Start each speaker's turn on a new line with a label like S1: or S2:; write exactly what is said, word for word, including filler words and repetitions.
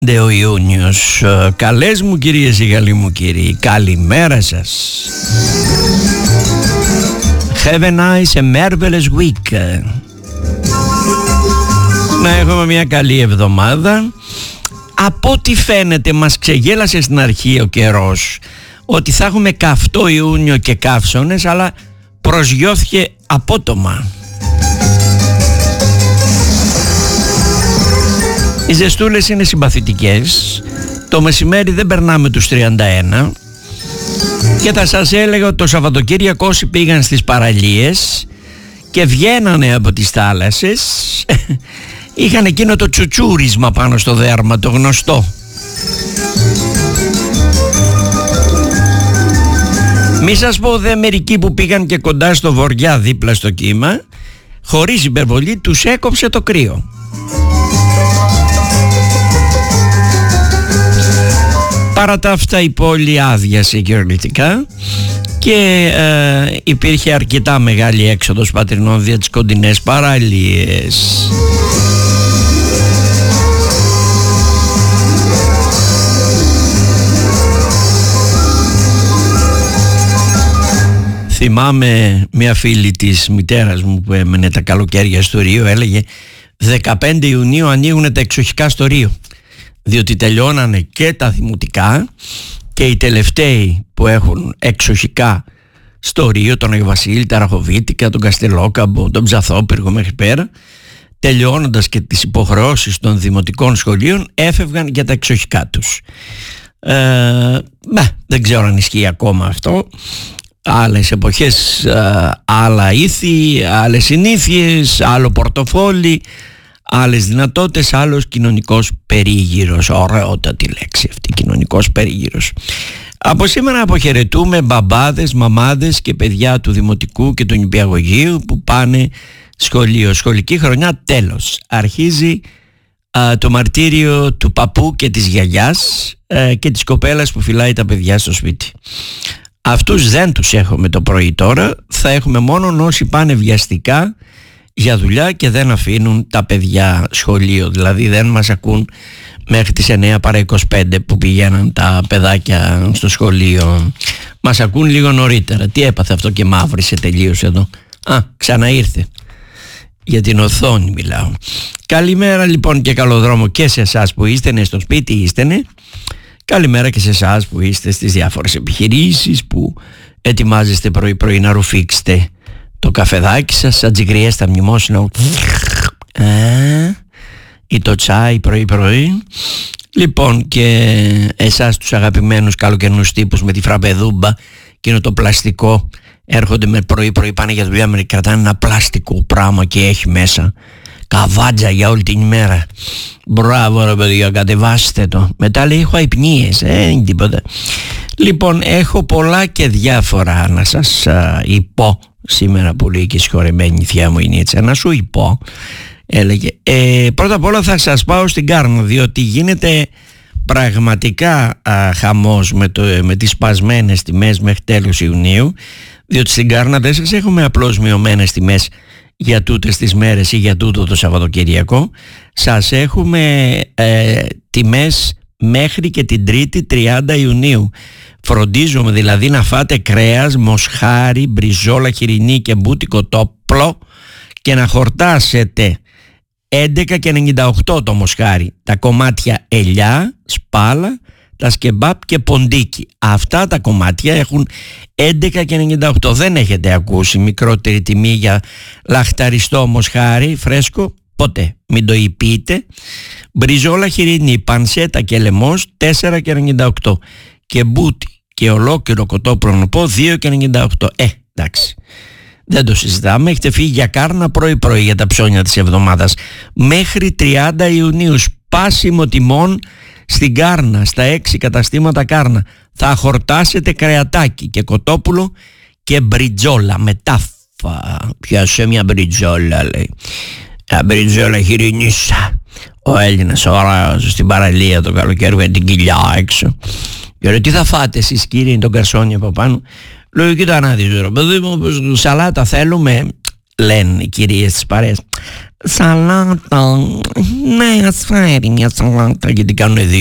S1: Δε ο Ιούνιος. Καλές μου κυρίες και καλοί μου κύριοι, καλημέρα σας. Have a nice and marvelous week. Να έχουμε μια καλή εβδομάδα. Από ό,τι φαίνεται μας ξεγέλασε στην αρχή ο καιρός ότι θα έχουμε καυτό Ιούνιο και καύσονες, αλλά προσγειώθηκε απότομα. Οι ζεστούλες είναι συμπαθητικές. Το μεσημέρι δεν περνάμε τους τριάντα ένα. Και θα σας έλεγα ότι το Σαββατοκύριακο όσοι πήγαν στις παραλίες και βγαίνανε από τις θάλασσες είχαν εκείνο το τσουτσούρισμα πάνω στο δέρμα, το γνωστό. Μη σας πω δε μερικοί που πήγαν και κοντά στο βοριά δίπλα στο κύμα, χωρίς υπερβολή τους έκοψε το κρύο. Παρά τα αυτά η πόλη άδειασε κυριολεκτικά και ε, υπήρχε αρκετά μεγάλη έξοδος πατρινών δια τις κοντινές παραλίες. Θυμάμαι μια φίλη της μητέρας μου που έμενε τα καλοκαίρια στο Ρίο, έλεγε δεκαπέντε Ιουνίου ανοίγουν τα εξοχικά στο Ρίο, διότι τελειώνανε και τα δημοτικά και οι τελευταίοι που έχουν εξοχικά στο Ρίο, τον Αγιο Βασίλη, τα Ραχοβίτικα, τον Καστελόκαμπο, τον Ψαθόπυργο μέχρι πέρα, τελειώνοντας και τις υποχρεώσεις των δημοτικών σχολείων, έφευγαν για τα εξοχικά τους. Ε, μπα, δεν ξέρω αν ισχύει ακόμα αυτό. Άλλες εποχές, άλλα ήθη, άλλες συνήθειες, άλλο πορτοφόλι, άλλες δυνατότητες, άλλος κοινωνικός περίγυρος. Ωραιότατη λέξη αυτή, κοινωνικός περίγυρος. Από σήμερα αποχαιρετούμε μπαμπάδες, μαμάδες και παιδιά του δημοτικού και του νηπιαγωγείου που πάνε σχολείο. Σχολική χρονιά τέλος. Αρχίζει α, το μαρτύριο του παππού και της γιαγιάς α, και της κοπέλας που φυλάει τα παιδιά στο σπίτι. Αυτούς δεν τους έχουμε το πρωί τώρα, θα έχουμε μόνο όσοι πάνε βιαστικά για δουλειά και δεν αφήνουν τα παιδιά σχολείο, δηλαδή δεν μας ακούν μέχρι τις εννιά παρά είκοσι πέντε που πηγαίναν τα παιδάκια στο σχολείο. Μας ακούν λίγο νωρίτερα. Τι έπαθε αυτό και μαύρισε τελείως εδώ? Α, ξαναήρθε. Για την οθόνη μιλάω. Καλημέρα λοιπόν και καλό δρόμο και σε εσάς που είστε ναι, στο σπίτι, είστε ναι. Καλημέρα και σε εσάς που είστε στις διάφορες επιχειρήσεις, που ετοιμάζεστε πρωί πρωί να ρουφήξετε το καφεδάκι σας, σαν τζιγκριές στα μνημόσυνα ή το τσάι πρωί πρωί. Λοιπόν, και εσάς τους αγαπημένους καλοκαιρινούς τύπους με τη φραπεδούμπα και είναι το πλαστικό, έρχονται με πρωί πρωί, πάνε για δουλειά, με κρατάνε ένα πλαστικό πράγμα και έχει μέσα καβάτζα για όλη την ημέρα. Μπράβο ρε παιδιά, κατεβάστε το. Μετά λέει έχω αϊπνίες, ε, είναι τίποτα. Λοιπόν, έχω πολλά και διάφορα να σας α, υπώ σήμερα που λέει και συγχωρεμένη η θεία μου είναι έτσι. Να σου υπώ, έλεγε. Ε, πρώτα απ' όλα θα σας πάω στην Κάρνο, διότι γίνεται πραγματικά α, χαμός με, το, με τις σπασμένες τιμές μέχρι τέλος Ιουνίου, διότι στην Κάρνα δεν σας έχουμε απλώς μειωμένες τιμές για τούτες τις μέρες ή για τούτο το Σαββατοκυριακό, σας έχουμε ε, τιμές μέχρι και την Τρίτη τριάντα Ιουνίου. Φροντίζουμε δηλαδή να φάτε κρέας, μοσχάρι, μπριζόλα, χοιρινή και μπούτικο τόπλο και να χορτάσετε έντεκα και ενενήντα οκτώ το μοσχάρι, τα κομμάτια ελιά, σπάλα, τα σκεμπάπ και ποντίκι. Αυτά τα κομμάτια έχουν έντεκα και ενενήντα οκτώ. Δεν έχετε ακούσει μικρότερη τιμή για λαχταριστό μοσχάρι φρέσκο? Ποτέ. Μην το υπείτε. Μπριζόλα χοιρινή, πανσέτα και λαιμός τέσσερα και ενενήντα οκτώ. Και μπούτι και ολόκληρο κοτόπρονοπό δύο και ενενήντα οκτώ. Ε, εντάξει. Δεν το συζητάμε. Έχετε φύγει για Κάρνα πρωί πρωί για τα ψώνια της εβδομάδας. Μέχρι τριάντα Ιουνίου σπάσιμο τιμών στην Κάρνα, στα έξι καταστήματα Κάρνα. Θα χορτάσετε κρεατάκι και κοτόπουλο και μπριτζόλα με τάφα. Πιάσε μια μπριτζόλα, λέει. Μια μπριτζόλα χοιρινίσσα. Ο Έλληνας ωραίος στην παραλία το καλοκαίρι με την κοιλιά έξω. Και λέει, τι θα φάτε εσείς κύριε, τον καρσόνι από πάνω? Λέω, κοίτα να δεις ρε παιδί μου, σαλάτα θέλουμε. Λένε οι κυρίες της παρέας. Σαλάτα. Ναι, ας φέρει μια σαλάτα, γιατί κάνουν δύο.